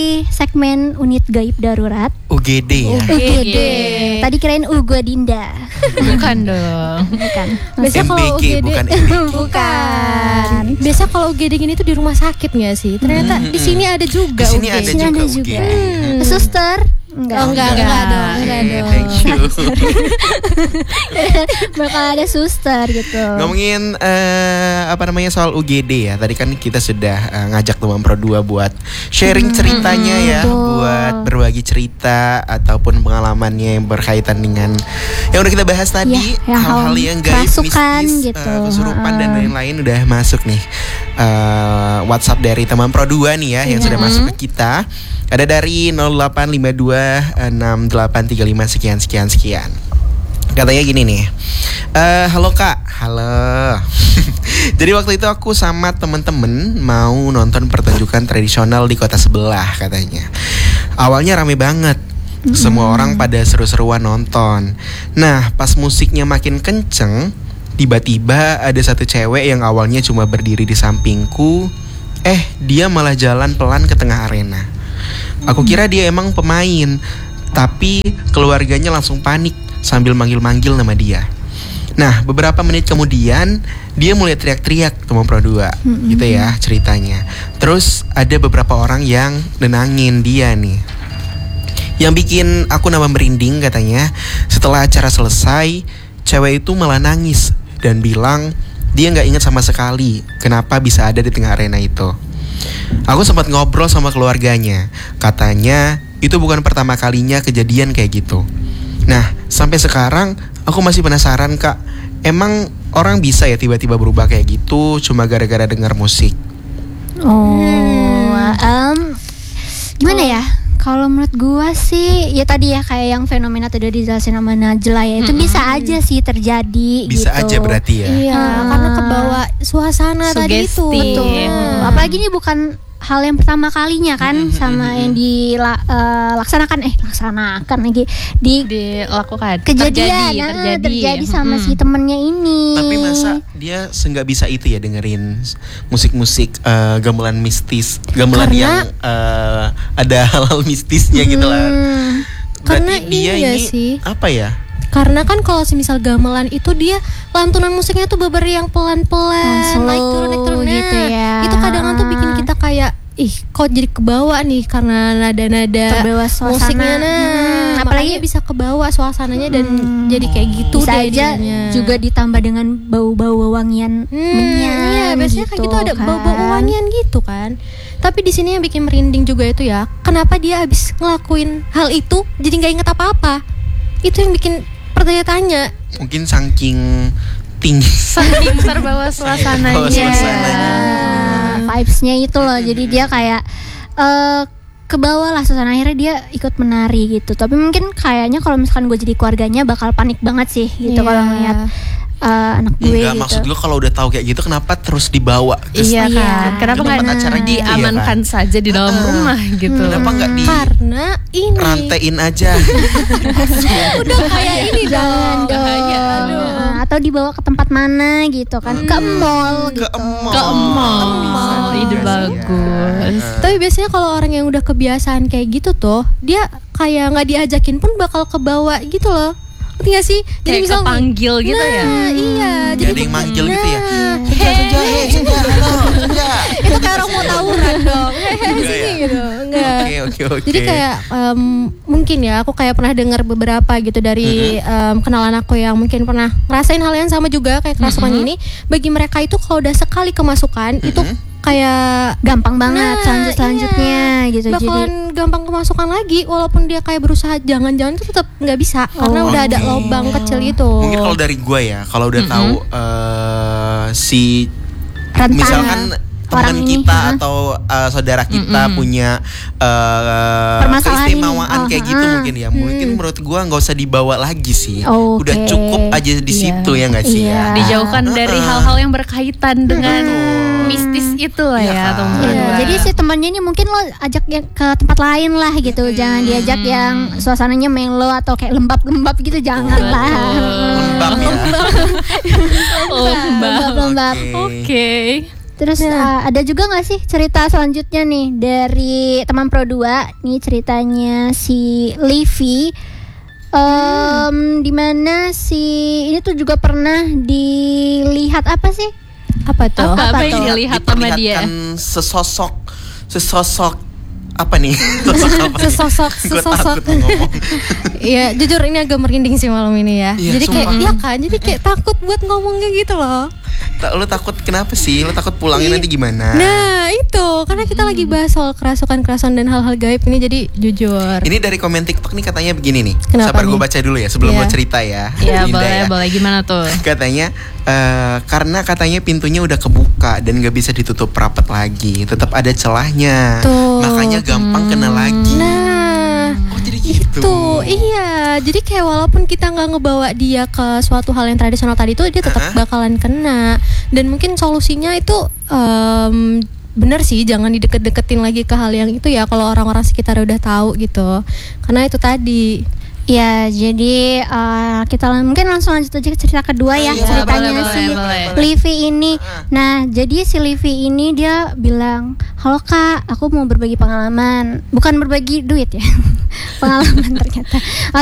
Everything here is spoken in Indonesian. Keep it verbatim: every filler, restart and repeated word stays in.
segmen unit gaib darurat U G D ya. U G D. Tadi kirain Ugo Dinda. Bukan dong. Bukan. Biasa kalau U G D bukan M B G. Bukan. Biasa kalau U G D gini tuh di rumah sakit nggak sih? Ternyata Hmm, di sini ada juga. Di sini U G D. ada Sini juga ada U G D. juga. Hmm. Suster? Enggak. Oh enggak, enggak, enggak dong, enggak Oke, dong. thank you. Bakal ada suster gitu. Ngomongin eh, apa namanya soal U G D ya. Tadi kan kita sudah eh, ngajak teman Pro dua buat sharing ceritanya ya, betul. buat berbagi cerita ataupun pengalamannya yang berkaitan dengan yang udah kita bahas tadi, Ya, yang hal-hal hal yang gaib, kerasukan mistis, gitu. eh, kesurupan dan Ha-ha. lain-lain udah masuk nih. Eh, WhatsApp dari teman Pro dua nih ya yang Iya. sudah masuk ke kita. Ada dari nol delapan lima dua enam delapan tiga lima sekian sekian sekian. Katanya gini nih. Eh halo Kak, halo. Jadi waktu itu aku sama temen-temen mau nonton pertunjukan tradisional di kota sebelah katanya. Awalnya rame banget. Semua orang pada seru-seruan nonton. Nah, pas musiknya makin kenceng, tiba-tiba ada satu cewek yang awalnya cuma berdiri di sampingku. Eh, dia malah jalan pelan ke tengah arena. Aku kira dia emang pemain, tapi keluarganya langsung panik sambil manggil-manggil nama dia. Nah, beberapa menit kemudian dia mulai teriak-teriak teman Pro dua, Mm-mm. gitu ya ceritanya. Terus ada beberapa orang yang nenangin dia nih. Yang bikin aku nambah merinding katanya, setelah acara selesai, cewek itu malah nangis dan bilang dia nggak ingat sama sekali kenapa bisa ada di tengah arena itu. Aku sempat ngobrol sama keluarganya. Katanya itu bukan pertama kalinya kejadian kayak gitu. Nah, sampai sekarang aku masih penasaran Kak. Emang orang bisa ya tiba-tiba berubah kayak gitu cuma gara-gara dengar musik? Oh, em, gimana ya? Kalau menurut gua sih, ya tadi ya kayak yang fenomena tadi dijelasin sama Najla ya, itu Mm-mm. bisa aja sih terjadi. Bisa gitu. aja berarti ya. Iya, Ah. karena kebawa suasana tadi itu. Sugesti. Betul. Hmm. Apalagi ini bukan hal yang pertama kalinya kan, Mm-mm, sama mm-mm. yang dilaksanakan eh laksanakan lagi di Dilakukan kejadian terjadi, ah, terjadi, terjadi sama Mm-mm. si temennya ini. Tapi masa dia nggak bisa itu ya dengerin musik-musik eh, gamelan mistis, gamelan Karena- yang eh, ada hal-hal mistisnya gitu lah. Hmm. Karena Berarti dia iya ini sih. apa ya? Karena kan kalau semisal gamelan itu dia lantunan musiknya tuh beber yang pelan-pelan, Slow naik turun naik turun Nah, gitu ya. Itu kadang tuh bikin kita kayak ih kok jadi kebawa nih karena nada-nada Terbawa suasana. musiknya nah Hmm, apalagi apalagi- bisa kebawa suasananya dan Hmm. jadi kayak gitu Bisa deh aja jadinya. juga ditambah dengan bau-bau wangian Hmm, menyan. iya, biasanya kayak gitu ada kan. bau-bau wangian gitu kan. Tapi di sini yang bikin merinding juga itu ya, kenapa dia habis ngelakuin hal itu jadi nggak inget apa-apa? Itu yang bikin bertanya-tanya. Mungkin saking tinggi. saking terbawa suasananya. Terbawa suasananya. Ah, vibes-nya itu loh. Jadi dia kayak eh ke bawah lah suasana, akhirnya dia ikut menari gitu. Tapi mungkin kayaknya kalau misalkan gue jadi keluarganya bakal panik banget sih gitu Iya. kalau ngeliat eh, anak gue Enggak, gitu. maksud gue kalau udah tahu kayak gitu kenapa terus dibawa ke Iya Iya. kan, kenapa Ke tempat nggak acara gitu ya diamankan kan? saja di dalam Ah. rumah gitu? Kenapa nggak di Karena ini rantein aja? udah kayak ini Jangan dong. dong. bahaya, aduh. Ah, atau dibawa ke tempat mana gitu kan, ke mall Ke gitu. mall. Ke mall, Mall. ide Iya. bagus. Tapi biasanya kalau orang yang udah kebiasaan kayak gitu tuh, dia kayak nggak diajakin pun bakal kebawa gitu loh. Ngerti gak sih? Kayak misal nih, kepanggil gitu nah, ya. iya. Jadi ada yang manggil gitu ya? Nah, Senja, senja, hei, senja, halo, senja. itu kayak orang mau tawuran dong. Hehe, di Enggak sini ya? gitu. Enggak. Oke, oke, oke. Jadi kayak em, mungkin ya aku kayak pernah dengar beberapa gitu dari em, kenalan aku yang mungkin pernah ngerasain hal yang sama juga kayak kerasukan ini. Bagi mereka itu kalau udah sekali kemasukan itu kayak Gampang banget Nah, selanjut selanjutnya gitu. Jadi bakalan gampang kemasukan lagi walaupun dia kayak berusaha jangan-jangan itu tetap nggak bisa karena Oh, udah ada oke. lubang kecil gitu. Mungkin kalau dari gue ya, kalau udah tahu eh, si rentan misalkan orang teman ini, kita ha? atau uh, saudara kita punya uh, Permasalahan keistimewaan ini. kayak Oh, gitu ah. mungkin ya. Mungkin menurut gua nggak usah dibawa lagi sih. Oke. Udah cukup aja di situ ya nggak sih Iya. ya. Dijauhkan dari Uh-uh. hal-hal yang berkaitan dengan Betul. mistis itu lah Iya ya, kan? teman-teman. Iya, Iya. jadi si temannya ini mungkin lo ajak ya ke tempat lain lah gitu. Jangan diajak yang suasananya melo atau kayak lembab-lembab gitu, jangan lah. Lembab ya. Oh, Mbak. Lembab-lembab. Oke. Oke. Terus uh, ada juga nggak sih cerita selanjutnya nih dari teman Pro dua? Nih ceritanya si Livi. Um, Dimana si ini tuh juga pernah dilihat apa sih? Apa tuh? Apa, apa Apa yang tuh? dilihat sama dia? Diperlihatkan sesosok sesosok apa nih? Sosok apa nih? Sesosok, Gua sesosok. takut mau ngomong. Iya, jujur ini agak merinding sih malam ini ya. Iya, jadi kayak, sumpah. ya kan, jadi kayak takut buat ngomongnya gitu loh. Ta- Lu takut kenapa sih? Lu takut pulangnya nanti gimana? Nah itu, karena kita lagi bahas soal kerasukan-kerasukan dan hal-hal gaib ini, jadi jujur. Ini dari komen TikTok nih katanya begini nih. Kenapa Sabar gue nih? baca dulu ya sebelum Iya. gue cerita ya. Iya Linda boleh ya. boleh gimana tuh? Katanya eh, karena katanya pintunya udah kebuka dan gak bisa ditutup rapat lagi, tetap ada celahnya. Tuh. Makanya gampang kena lagi. Nah, Oh jadi gitu. tuh iya. Jadi kayak walaupun kita nggak ngebawa dia ke suatu hal yang tradisional tadi itu, dia tetap Uh-huh. bakalan kena. Dan mungkin solusinya itu em, bener sih, jangan dideket-deketin lagi ke hal yang itu ya. Kalau orang-orang sekitar udah tahu gitu. Karena itu tadi. Ya, jadi uh, kita lang- mungkin langsung lanjut aja ke cerita kedua ya, Iya, ceritanya boleh, si boleh, boleh. Livi ini. Nah, jadi si Livi ini dia bilang, "Halo Kak, aku mau berbagi pengalaman." Bukan berbagi duit ya. Pengalaman ternyata.